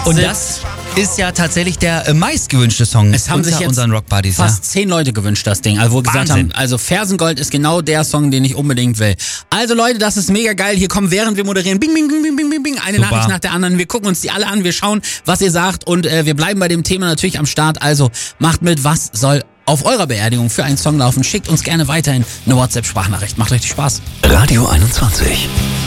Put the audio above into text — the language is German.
Und das ist ja tatsächlich der meistgewünschte Song es haben sich jetzt unseren Rockbuddies. Fast 10 Leute gewünscht, das Ding. Also wo gesagt haben, also Fersengold ist genau der Song, den ich unbedingt will. Also Leute, das ist mega geil. Hier kommen, während wir moderieren, bing, bing, bing, bing, bing, bing, bing, eine Super. Nachricht nach der anderen. Wir gucken uns die alle an, wir schauen, was ihr sagt und wir bleiben bei dem Thema natürlich am Start. Also macht mit, was soll auf eurer Beerdigung für einen Song laufen. Schickt uns gerne weiterhin eine WhatsApp-Sprachnachricht. Macht richtig Spaß. Radio 21.